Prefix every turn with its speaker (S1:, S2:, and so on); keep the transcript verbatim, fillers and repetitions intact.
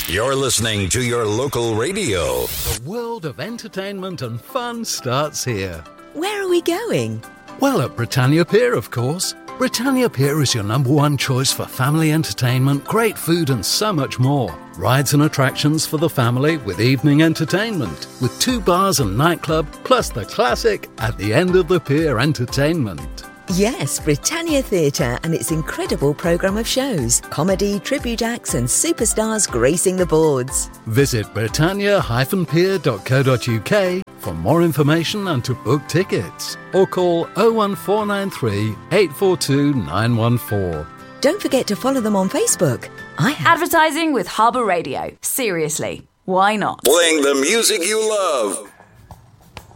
S1: You're listening to your local radio.
S2: The world of entertainment and fun starts here.
S3: Where are we going?
S2: Well, at Britannia Pier, of course. Britannia Pier is your number one choice for family entertainment, great food and so much more. Rides and attractions for the family with evening entertainment, with two bars and nightclub, plus the classic At the End of the Pier entertainment.
S3: Yes, Britannia Theatre and its incredible programme of shows, comedy, tribute acts and superstars gracing the boards.
S2: Visit britannia dash pier dot co dot uk for more information and to book tickets. Or call oh one four nine three, eight four two, nine one four.
S3: Don't forget to follow them on Facebook. I have.
S4: Advertising with Harbour Radio. Seriously, why not?
S1: Playing the music you love.